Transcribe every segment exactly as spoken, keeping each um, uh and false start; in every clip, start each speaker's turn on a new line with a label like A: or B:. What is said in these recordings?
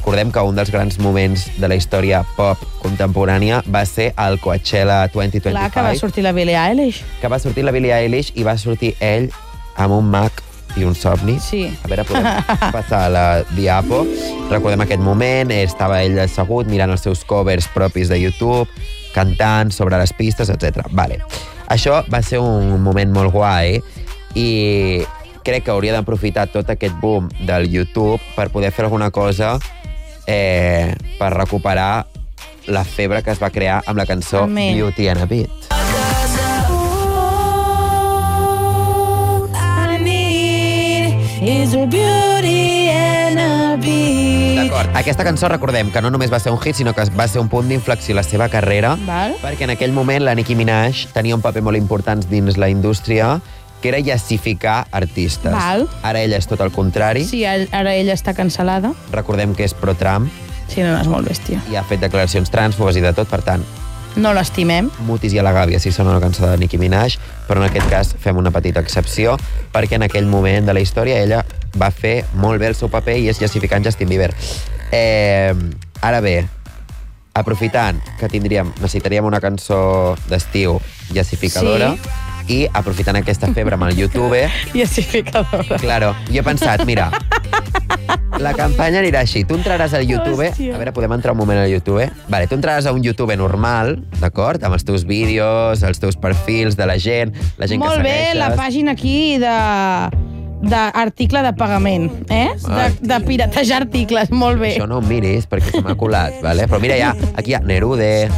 A: recordem que un dels grans moments de la història pop contemporània va ser el Coachella dos mil vint-i-cinc.
B: Clar, que va sortir la Billie Eilish.
A: Que va sortir la Billie Eilish i va sortir ell amb un Mac i un somni.
B: Sí.
A: A veure, podem passar a la diapo. Recordem aquest moment, estava ell assegut mirant els seus covers propis de YouTube, cantant sobre les pistes, etcètera. Vale. Això va ser un moment molt guai i crec que hauria d'aprofitar tot aquest boom del YouTube per poder fer alguna cosa eh, per recuperar la febre que es va crear amb la cançó
B: Amén.
A: Beauty and a Beat. D'acord, aquesta cançó recordem que no només va ser un hit, sinó que va ser un punt d'inflexió a la seva carrera,
B: Val.
A: perquè en aquell moment la Nicki Minaj tenia un paper molt important dins la indústria, que era llassificar artistes.
B: Val.
A: Ara ella és tot el contrari.
B: Sí, ara ella està cancel·lada.
A: Recordem que és pro-Trump
B: Sí, no, no, és molt bèstia.
A: i ha fet declaracions trànsfobes i de tot, per tant,
B: No l'estimem.
A: mutis i a la gàbia si sona una cançó de Nicki Minaj, però en aquest cas fem una petita excepció, perquè en aquell moment de la història ella va fer molt bé el seu paper i és llassificant Justin Bieber. Eh, ara bé, aprofitant que tindríem, necessitaríem una cançó d'estiu llassificadora,
B: Sí.
A: i aprofitant aquesta febre amb el YouTube,
B: Llassificadora.
A: claro, jo he pensat, mira, la campanya anirà així. Tu entraràs al YouTube...
B: Hòstia.
A: A veure, podem entrar un moment al YouTube? Vale, tu entraràs a un YouTube normal, d'acord? Amb els teus vídeos, els teus perfils de la gent, la gent
B: Molt
A: que
B: bé,
A: segueixes.
B: la pàgina aquí de d'article de pagament, eh?
A: Ai.
B: De, de piratejar articles, molt bé.
A: Això no ho miris, perquè se m'ha colat, vale? Però mira, ja, aquí hi ha Nerude,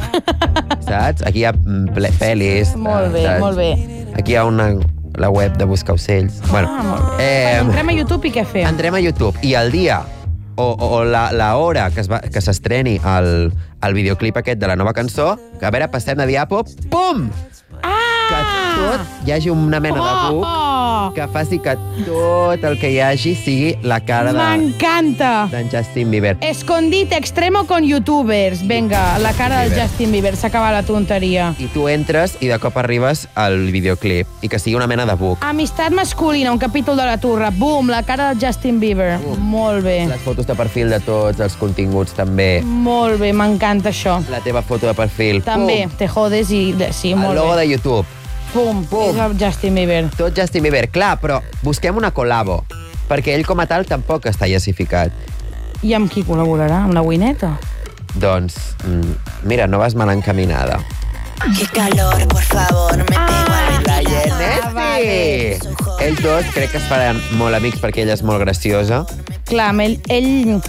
A: saps? Aquí hi ha mm, ple- pel·lis.
B: Molt bé,
A: saps?
B: molt bé.
A: Aquí hi ha una, la web de buscar ocells. Bueno,
B: Ah, molt bé.
A: eh,
B: Entrem a YouTube i què fem?
A: entrem a YouTube i el dia o, o la, la hora que es va, que s'estreni el, el videoclip aquest de la nova cançó, que a veure, passem de diapo, pum! Que
B: Ah!
A: tot hi hagi una mena de buc
B: Oh!
A: que faci que tot el que hi hagi sigui la cara de
B: M'encanta!
A: d'en Justin Bieber.
B: Escondite extremo con youtubers. Venga, la cara del
A: Bieber.
B: Justin Bieber. S'acaba la tonteria.
A: I tu entres i de cop arribes al videoclip i que sigui una mena de buc.
B: Amistat masculina, un capítol de la turra. Bum, la cara del Justin Bieber. Molt bé.
A: Les fotos de perfil de tots, els continguts també.
B: Molt bé, m'encanta això.
A: La teva foto de perfil.
B: També,
A: Pum!
B: te jodes i... Sí,
A: El
B: molt
A: logo
B: bé.
A: de YouTube.
B: Pum,
A: Pum.
B: és el Justin Bieber.
A: Tot Justin Bieber. Clar, però busquem una col·labo, perquè ell com a tal tampoc està llassificat.
B: I amb qui col·laborarà? Amb la Wineta?
A: Doncs, mm, mira, no vas mal encaminada.
C: Qué calor, por favor, me pego al
A: La
C: ventilador.
A: Yenesi! Ells dos crec que es faran molt amics perquè ella és molt graciosa.
B: Clar, amb ell, ell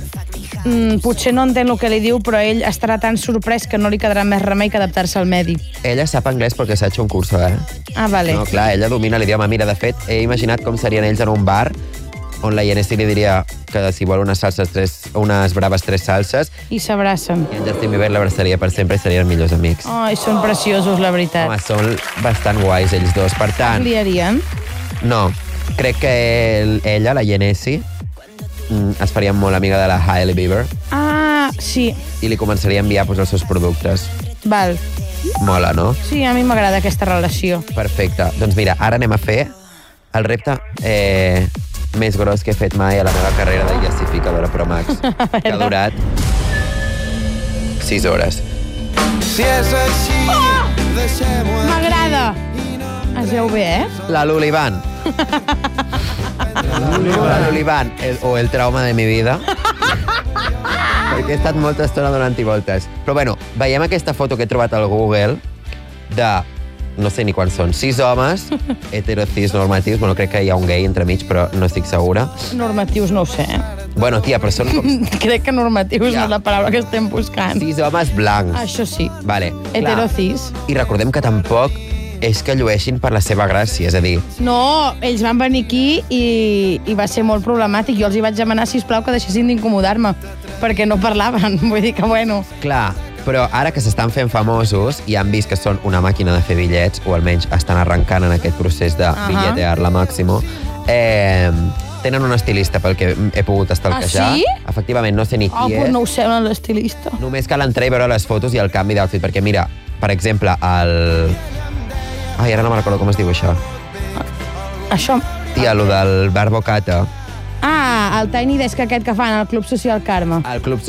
B: mm, potser no entén el que li diu, però ell estarà tan sorprès que no li quedarà més remei que adaptar-se al medi.
A: Ella sap anglès perquè s'ha hecho un curso, eh?
B: Ah, vale.
A: No, clar, ella domina l'idioma. Mira, de fet, he imaginat com serien ells en un bar on la Yenesi li diria que si vol unes salses, tres, unes braves tres salses,
B: I s'abracen.
A: i en Justin Bieber l'abraçaria per sempre i serien millors amics.
B: Ai, són preciosos, la veritat.
A: Home, són bastant guais ells dos. Per tant,
B: Liarien?
A: no, crec que el, ella, la Yenesi, mm, es faria molt amiga de la Hailey Bieber
B: Ah, sí.
A: i li començaria a enviar pues, els seus productes.
B: Val.
A: Mola, no?
B: Sí, a mi m'agrada aquesta relació.
A: Perfecte. Doncs mira, ara anem a fer el repte eh, més gros que he fet mai a la meva carrera de llassificadora Pro Max, que ha durat sis hores.
D: Si és així, deixem-ho aquí.
B: M'agrada. Es veu bé, eh?
A: La Lulivan. La Lulivan, el, o el trauma de mi vida. Perquè he estat molta estona donant i voltes. Però bueno, veiem aquesta foto que he trobat al Google de, no sé ni quants són, sis homes heterocis normatius. Bueno, crec que hi ha un gay entremig, però no estic segura.
B: Normatius no ho sé, eh?
A: Bueno, tia, però són com
B: Crec que normatius
A: Ja.
B: no és la paraula que estem buscant.
A: sis homes blancs.
B: Això sí.
A: Vale,
B: Heterocis.
A: clar. I recordem que tampoc és que llueixin per la seva gràcia, és a dir,
B: No, ells van venir aquí i, i va ser molt problemàtic. Jo els hi vaig demanar, sisplau, que deixessin d'incomodar-me, perquè no parlaven. Vull dir que, bueno...
A: clar, però ara que s'estan fent famosos i han vist que són una màquina de fer bitllets, o almenys estan arrencant en aquest procés de
B: Ahà.
A: billetear-la màximo, eh, tenen un estilista pel que he pogut estalquejar.
B: Ah, sí?
A: Efectivament, no sé ni
B: Oh,
A: qui
B: pues
A: és.
B: no ho sé, l'estilista.
A: Només cal entrar i veure les fotos i el canvi d'outfit, perquè mira, per exemple, el... Ai, ara no me'n recordo com es diu això.
B: Això...
A: Tia, lo del Bar Bocata.
B: Ah, el Tiny Desk aquest que fan al Club Social Carme.
A: El Club